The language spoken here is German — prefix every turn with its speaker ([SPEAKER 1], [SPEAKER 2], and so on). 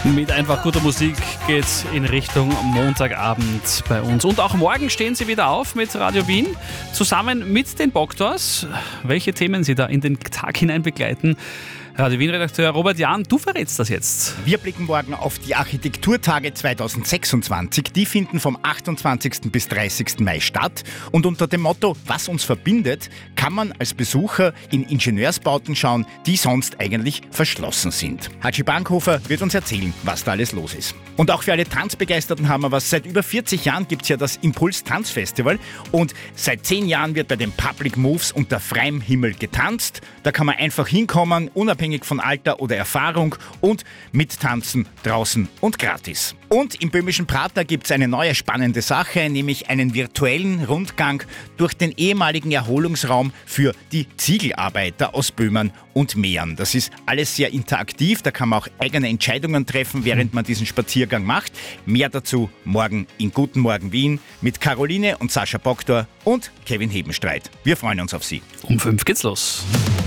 [SPEAKER 1] Mit einfach guter Musik geht's in Richtung Montagabend bei uns. Und auch morgen stehen Sie wieder auf mit Radio Wien, zusammen mit den Boktors. Welche Themen Sie da in den Tag hinein begleiten, Radio Wien-Redakteur Robert Jahn, du verrätst das jetzt.
[SPEAKER 2] Wir blicken morgen auf die Architekturtage 2026. Die finden vom 28. bis 30. Mai statt. Und unter dem Motto, was uns verbindet, kann man als Besucher in Ingenieursbauten schauen, die sonst eigentlich verschlossen sind. Hatschi Bankhofer wird uns erzählen, was da alles los ist. Und auch für alle Tanzbegeisterten haben wir was. Seit über 40 Jahren gibt es ja das Impuls Tanzfestival. Und seit 10 Jahren wird bei den Public Moves unter freiem Himmel getanzt. Da kann man einfach hinkommen, unabhängig von Alter oder Erfahrung, und mittanzen draußen und gratis. Und im böhmischen Prater gibt es eine neue spannende Sache, nämlich einen virtuellen Rundgang durch den ehemaligen Erholungsraum für die Ziegelarbeiter aus Böhmen und Mähren. Das ist alles sehr interaktiv, da kann man auch eigene Entscheidungen treffen, während man diesen Spaziergang macht. Mehr dazu morgen in Guten Morgen Wien mit Caroline und Sascha Boktor und Kevin Hebenstreit. Wir freuen uns auf Sie.
[SPEAKER 1] Um 5 geht's los.